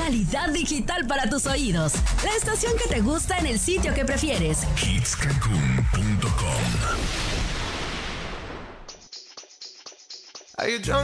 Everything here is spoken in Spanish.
calidad digital para tus oídos. La estación que te gusta en el sitio que prefieres. hitscancun.com. Are you drunk?